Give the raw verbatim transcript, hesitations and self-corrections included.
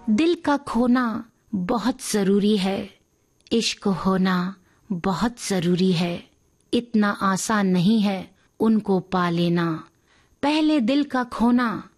दिल का खोना बहुत जरूरी है, इश्क होना बहुत जरूरी है। इतना आसान नहीं है उनको पा लेना। पहले दिल का खोना